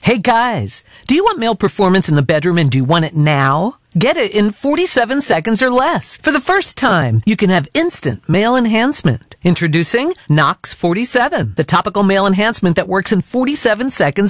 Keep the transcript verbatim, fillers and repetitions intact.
Hey guys, do you want male performance in the bedroom and do you want it now? Get it in forty-seven seconds or less. For the first time, you can have instant male enhancement. Introducing Nox forty-seven, the topical male enhancement that works in forty-seven seconds